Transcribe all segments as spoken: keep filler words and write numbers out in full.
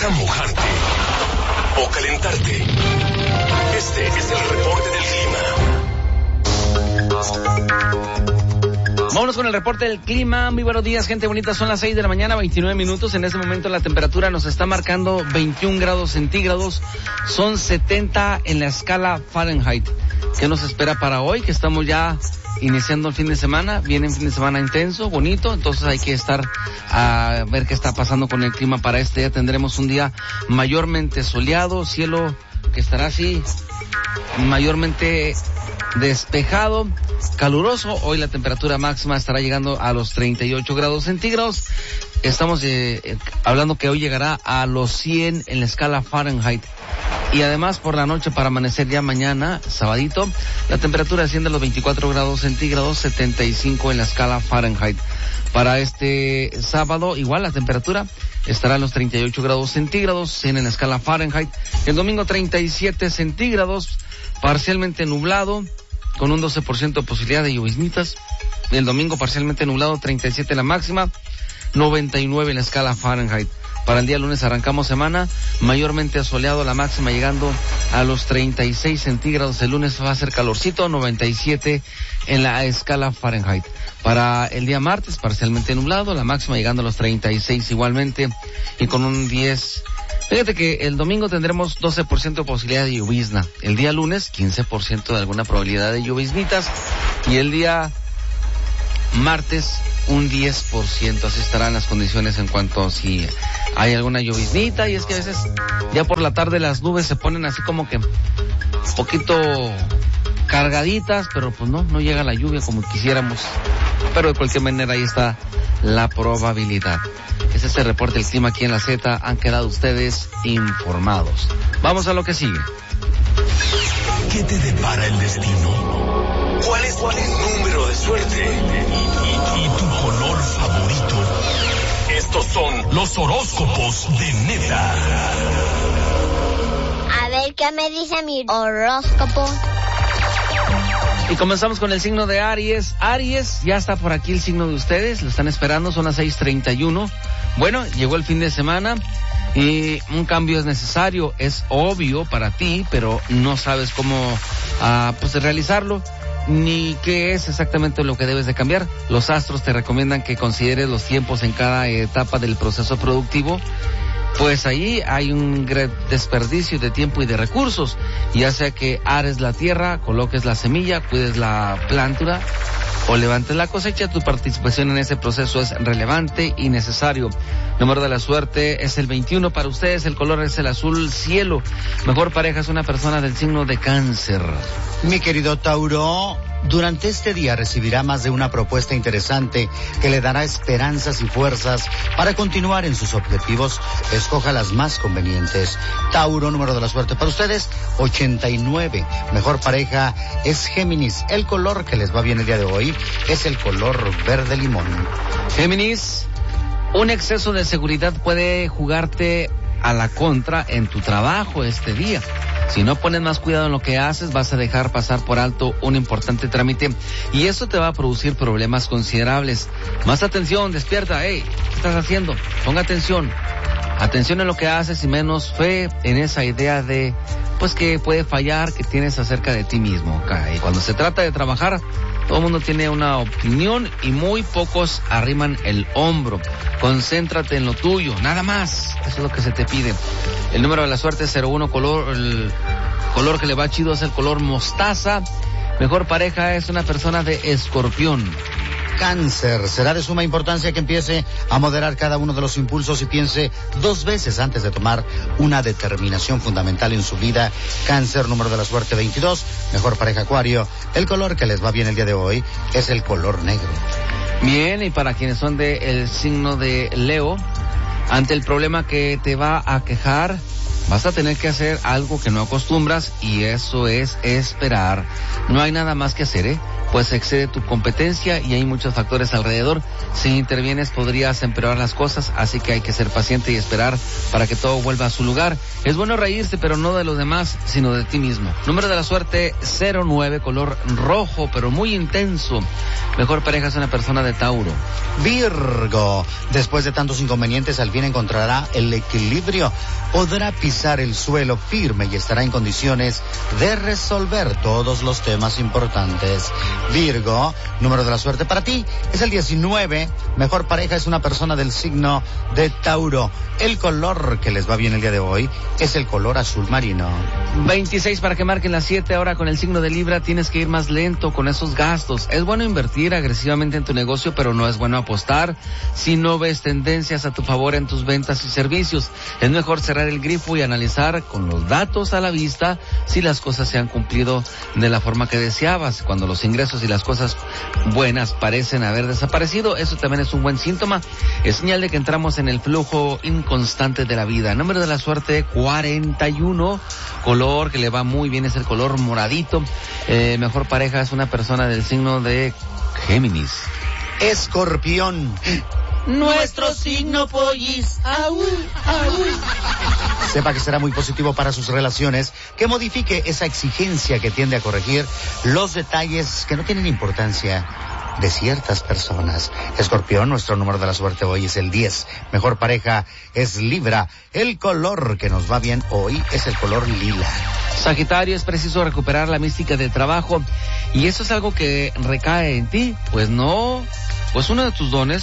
deja mojarte o calentarte? Este es el reporte del clima. Vámonos con el reporte del clima. Muy buenos días, gente bonita. Son las seis de la mañana, veintinueve minutos. En este momento la temperatura nos está marcando veintiún grados centígrados. Son setenta en la escala Fahrenheit. ¿Qué nos espera para hoy? Que estamos ya iniciando el fin de semana. Viene un fin de semana intenso, bonito. Entonces hay que estar a ver qué está pasando con el clima para este día. Tendremos un día mayormente soleado, cielo que estará así mayormente despejado, caluroso. Hoy la temperatura máxima estará llegando a los treinta y ocho grados centígrados. Estamos eh, hablando que hoy llegará a los cien en la escala Fahrenheit. Y además por la noche para amanecer ya mañana, sabadito, la temperatura asciende a los veinticuatro grados centígrados, setenta y cinco en la escala Fahrenheit. Para este sábado, igual la temperatura estará a los treinta y ocho grados centígrados, cien en la escala Fahrenheit. El domingo treinta y siete centígrados, parcialmente nublado, con un doce por ciento de posibilidad de lloviznitas. El domingo parcialmente nublado, treinta y siete la máxima, noventa y nueve en la escala Fahrenheit. Para el día lunes arrancamos semana, mayormente soleado, la máxima llegando a los treinta y seis centígrados. El lunes va a ser calorcito, noventa y siete en la escala Fahrenheit. Para el día martes, parcialmente nublado, la máxima llegando a los treinta y seis igualmente, y con un diez. Fíjate que el domingo tendremos doce por ciento de posibilidad de llovizna. El día lunes, quince por ciento de alguna probabilidad de lloviznitas. Y el día martes, un diez por ciento. Así estarán las condiciones en cuanto a si hay alguna lloviznita. Y es que a veces ya por la tarde las nubes se ponen así como que un poquito cargaditas, pero pues no, no llega la lluvia como quisiéramos. Pero de cualquier manera ahí está la probabilidad. Ese es el reporte del clima aquí en la Z. Han quedado ustedes informados. Vamos a lo que sigue. ¿Qué te depara el destino? ¿Cuál es tu número de suerte? ¿Y, y, y tu color favorito? Estos son los horóscopos de Neta. A ver qué me dice mi horóscopo. Y comenzamos con el signo de Aries. Aries, ya está por aquí el signo de ustedes, lo están esperando, son las seis treinta y uno. Bueno, llegó el fin de semana y un cambio es necesario, es obvio para ti, pero no sabes cómo uh, pues realizarlo, ni qué es exactamente lo que debes de cambiar. Los astros te recomiendan que consideres los tiempos en cada etapa del proceso productivo. Pues ahí hay un gran desperdicio de tiempo y de recursos, ya sea que ares la tierra, coloques la semilla, cuides la plántura o levantes la cosecha. Tu participación en ese proceso es relevante y necesario. El número de la suerte es el veintiuno para ustedes, el color es el azul cielo. Mejor pareja es una persona del signo de Cáncer. Mi querido Tauro, durante este día recibirá más de una propuesta interesante que le dará esperanzas y fuerzas para continuar en sus objetivos. Escoja las más convenientes. Tauro, número de la suerte para ustedes, ochenta y nueve. Mejor pareja es Géminis. El color que les va bien el día de hoy es el color verde limón. Géminis, un exceso de seguridad puede jugarte a la contra en tu trabajo este día. Si no pones más cuidado en lo que haces, vas a dejar pasar por alto un importante trámite y eso te va a producir problemas considerables. Más atención, despierta, hey, ¿qué estás haciendo? Ponga atención. Atención en lo que haces y menos fe en esa idea de, pues, que puede fallar, que tienes acerca de ti mismo. Y cuando se trata de trabajar, todo el mundo tiene una opinión y muy pocos arriman el hombro. Concéntrate en lo tuyo, nada más. Eso es lo que se te pide. El número de la suerte es cero uno, color, el color que le va chido es el color mostaza. Mejor pareja es una persona de Escorpión. Cáncer, será de suma importancia que empiece a moderar cada uno de los impulsos y piense dos veces antes de tomar una determinación fundamental en su vida. Cáncer, número de la suerte veintidós, mejor pareja Acuario. El color que les va bien el día de hoy es el color negro. Bien, y para quienes son del signo de Leo, ante el problema que te va a quejar, vas a tener que hacer algo que no acostumbras y eso es esperar. No hay nada más que hacer, ¿eh? pues excede tu competencia y hay muchos factores alrededor. Si intervienes podrías empeorar las cosas, así que hay que ser paciente y esperar para que todo vuelva a su lugar. Es bueno reírse, pero no de los demás, sino de ti mismo. Número de la suerte cero nueve, color rojo, pero muy intenso. Mejor pareja es una persona de Tauro. Virgo, después de tantos inconvenientes, al fin encontrará el equilibrio. Podrá pisar el suelo firme y estará en condiciones de resolver todos los temas importantes. Virgo, número de la suerte para ti es el diecinueve. Mejor pareja es una persona del signo de Tauro. El color que les va bien el día de hoy es el color azul marino. veintiséis para que marquen las siete. Ahora con el signo de Libra tienes que ir más lento con esos gastos. Es bueno invertir agresivamente en tu negocio, pero no es bueno apostar si no ves tendencias a tu favor en tus ventas y servicios. Es mejor cerrar el grifo y analizar con los datos a la vista si las cosas se han cumplido de la forma que deseabas. Cuando los ingresos y las cosas buenas parecen haber desaparecido, eso también es un buen síntoma. Es señal de que entramos en el flujo inconstante de la vida. Número de la suerte cuarenta y uno. Color que le va muy bien es el color moradito. Eh, mejor pareja es una persona del signo de Géminis. Escorpión. Nuestro signo pollis. Au, au. Sepa que será muy positivo para sus relaciones, que modifique esa exigencia que tiende a corregir los detalles que no tienen importancia de ciertas personas. Escorpión, nuestro número de la suerte hoy es el diez. Mejor pareja es Libra. El color que nos va bien hoy es el color lila. Sagitario, es preciso recuperar la mística del trabajo y eso es algo que recae en ti. Pues no, pues uno de tus dones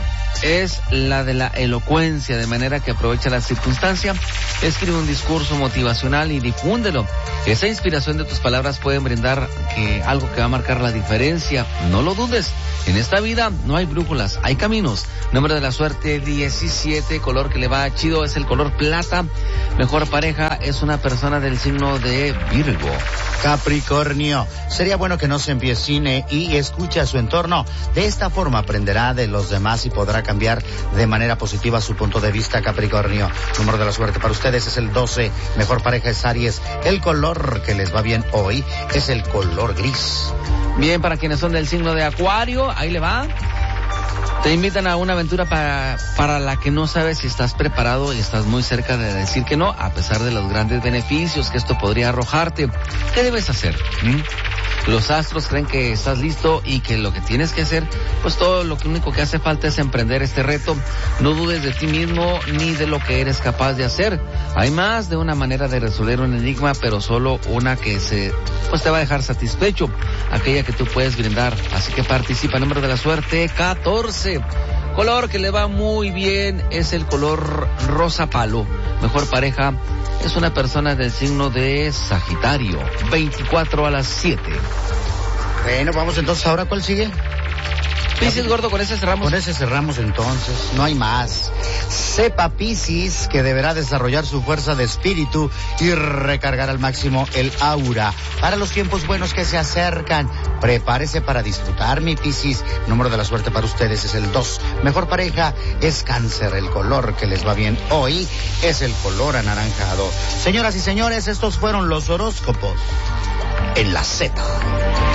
es la de la elocuencia, de manera que aprovecha la circunstancia, escribe un discurso motivacional y difúndelo. Esa inspiración de tus palabras puede brindar que algo que va a marcar la diferencia. No lo dudes, en esta vida no hay brújulas, hay caminos. Número de la suerte diecisiete, color que le va chido es el color plata. Mejor pareja es una persona del signo de Virgo. Capricornio, sería bueno que no se empiecine y escuche a su entorno. De esta forma aprenderá de los demás y podrá cambiar de manera positiva su punto de vista. Capricornio, número de la suerte para ustedes es el doce. Mejor pareja es Aries. El color que les va bien hoy es el color gris. Bien, para quienes son del signo de Acuario, ahí le va. Te invitan a una aventura para, para la que no sabes si estás preparado y estás muy cerca de decir que no, a pesar de los grandes beneficios que esto podría arrojarte. ¿Qué debes hacer? ¿Mm? Los astros creen que estás listo y que lo que tienes que hacer, pues todo lo que único que hace falta es emprender este reto. No dudes de ti mismo ni de lo que eres capaz de hacer. Hay más de una manera de resolver un enigma, pero solo una que se, pues te va a dejar satisfecho, aquella que tú puedes brindar. Así que participa. Número de la suerte catorce. Color que le va muy bien es el color rosa palo. Mejor pareja es una persona del signo de Sagitario. veinticuatro a las siete. Bueno, vamos entonces ahora, ¿cuál sigue? Piscis, gordo, con ese cerramos. Con ese cerramos entonces, no hay más. Sepa Piscis que deberá desarrollar su fuerza de espíritu y recargar al máximo el aura para los tiempos buenos que se acercan. Prepárese para disfrutar, mi Piscis. Número de la suerte para ustedes es el dos. Mejor pareja es Cáncer. El color que les va bien hoy es el color anaranjado. Señoras y señores, estos fueron los horóscopos en la Z.